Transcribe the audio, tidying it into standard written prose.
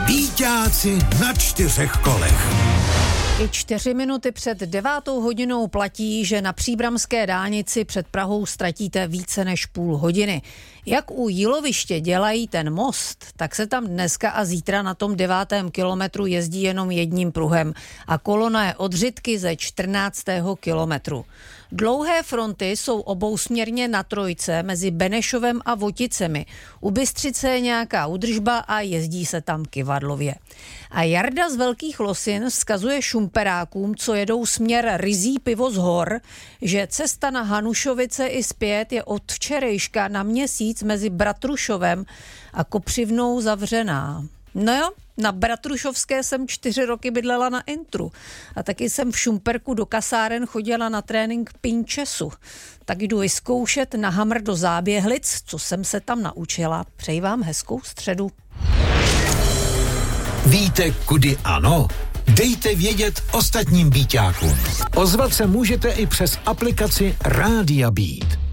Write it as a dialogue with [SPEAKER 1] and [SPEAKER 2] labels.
[SPEAKER 1] Býťáci na 4 kolech.
[SPEAKER 2] I 4 minuty před 9. hodinou platí, že na příbramské dálnici před Prahou ztratíte více než půl hodiny. Jak u Jíloviště dělají ten most, tak se tam dneska a zítra na tom 9. kilometru jezdí jenom jedním pruhem a kolona je od Řitky ze 14. kilometru. Dlouhé fronty jsou obousměrně na trojce mezi Benešovem a Voticemi. U Bystřice je nějaká údržba a jezdí se tam kyvadlově. A Jarda z Velkých Losin vzkazuje šumperákům, co jedou směr Ryzí Pivo z hor, že cesta na Hanušovice i zpět je od včerejška na měsíc mezi Bratrušovem a Kopřivnou zavřená. No jo, na Bratrušovské jsem 4 roky bydlela na intru a taky jsem v Šumperku do kasáren chodila na trénink pinčesu. Tak jdu vyzkoušet na Hamr do Záběhlic, co jsem se tam naučila. Přeji vám hezkou středu.
[SPEAKER 1] Víte, kudy ano? Dejte vědět ostatním býťákům. Ozvat se můžete i přes aplikaci Rádia Beat.